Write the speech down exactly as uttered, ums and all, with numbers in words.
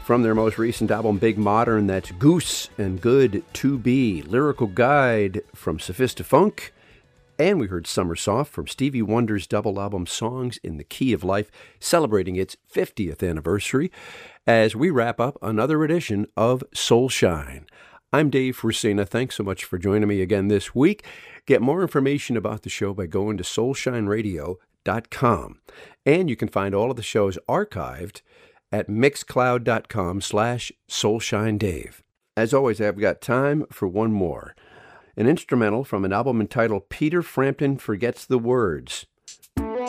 From their most recent album, Big Modern, that's Goose and Good to Be. Lyrical Guide from Sophista-Funk. And we heard Summer Soft from Stevie Wonder's double album Songs in the Key of Life, celebrating its fiftieth anniversary, as we wrap up another edition of Soul Shine. I'm Dave Frisina. Thanks so much for joining me again this week. Get more information about the show by going to soul shine radio dot com. And you can find all of the shows archived at mixcloud.com slash soulshinedave. As always, I've got time for one more. An instrumental from an album entitled Peter Frampton Forgets the Words.